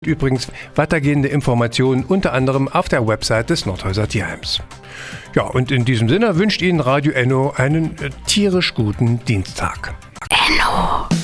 Übrigens weitergehende Informationen unter anderem auf der Website des Nordhäuser Tierheims. Ja, und in diesem Sinne wünscht Ihnen Radio Enno einen tierisch guten Dienstag. Enno.